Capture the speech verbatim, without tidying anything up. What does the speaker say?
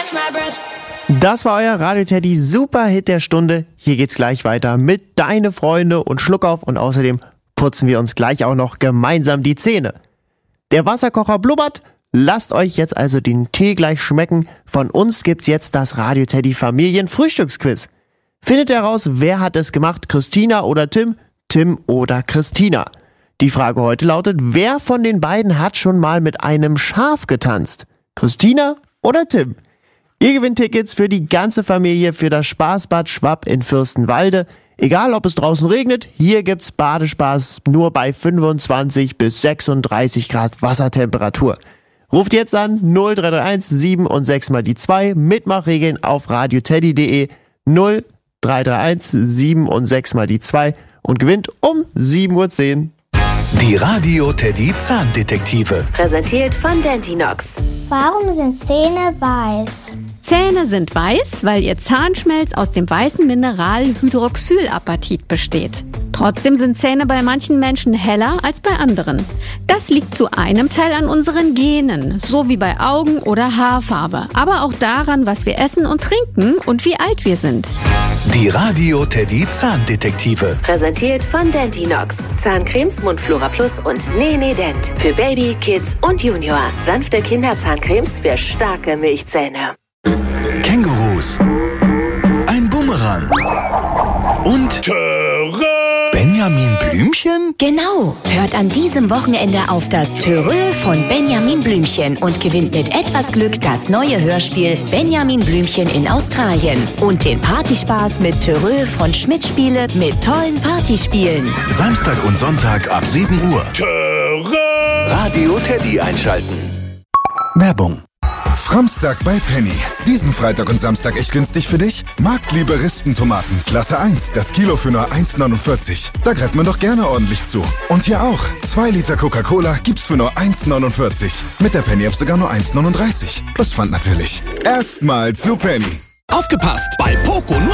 Das war euer Radio Teddy Superhit der Stunde. Hier geht's gleich weiter mit Deine Freunde und Schluckauf und außerdem putzen wir uns gleich auch noch gemeinsam die Zähne. Der Wasserkocher blubbert. Lasst euch jetzt also den Tee gleich schmecken. Von uns gibt's jetzt das Radio Teddy Familien-Frühstücksquiz. Findet heraus, wer hat es gemacht, Christina oder Tim, Tim oder Christina. Die Frage heute lautet, wer von den beiden hat schon mal mit einem Schaf getanzt? Christina oder Tim? Ihr gewinnt Tickets für die ganze Familie für das Spaßbad Schwapp in Fürstenwalde. Egal, ob es draußen regnet, hier gibt's Badespaß nur bei fünfundzwanzig bis sechsunddreißig Grad Wassertemperatur. Ruft jetzt an null drei drei eins sieben und sechs mal die zwei. Mitmachregeln auf radioteddy punkt de null drei drei eins sieben und sechs mal die zwei und gewinnt um sieben Uhr zehn. Die Radio Teddy Zahndetektive. Präsentiert von Dentinox. Warum sind Zähne weiß? Zähne sind weiß, weil ihr Zahnschmelz aus dem weißen Mineral Hydroxylapatit besteht. Trotzdem sind Zähne bei manchen Menschen heller als bei anderen. Das liegt zu einem Teil an unseren Genen, so wie bei Augen- oder Haarfarbe, aber auch daran, was wir essen und trinken und wie alt wir sind. Die Radio Teddy Zahndetektive. Präsentiert von Dentinox. Zahncremes Mundflora Plus und Nene Dent. Für Baby, Kids und Junior. Sanfte Kinderzahncremes für starke Milchzähne. Kängurus. Ein Bumerang. Und Benjamin Blümchen? Genau. Hört an diesem Wochenende auf das Törö von Benjamin Blümchen und gewinnt mit etwas Glück das neue Hörspiel Benjamin Blümchen in Australien und den Partyspaß mit Törö von Schmidt Spiele mit tollen Partyspielen. Samstag und Sonntag ab sieben Uhr. Törö! Radio Teddy einschalten. Werbung. Framstag bei Penny. Diesen Freitag und Samstag echt günstig für dich? Marktliebe Rispentomaten, Klasse eins, das Kilo für nur eins neunundvierzig. Da greift man doch gerne ordentlich zu. Und hier auch. zwei Liter Coca-Cola gibt's für nur eins neunundvierzig. Mit der Penny-App sogar nur eins neununddreißig. Plus Pfand natürlich. Erstmal zu Penny. Aufgepasst! Bei Poco nur